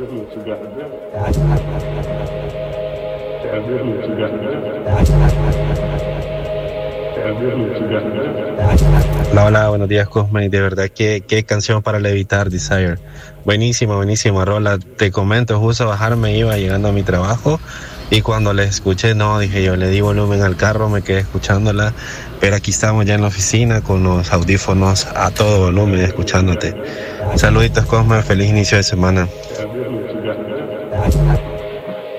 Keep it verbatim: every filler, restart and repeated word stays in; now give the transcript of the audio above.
Hola, hola, buenos días, Cosme. De verdad, qué, qué canción para levitar, Desire. Buenísima, buenísima rola. Te comento, justo a bajarme iba llegando a mi trabajo y cuando la escuché, no, dije yo, le di volumen al carro, me quedé escuchándola, pero aquí estamos ya en la oficina con los audífonos a todo volumen escuchándote. Saluditos, Cosme, feliz inicio de semana.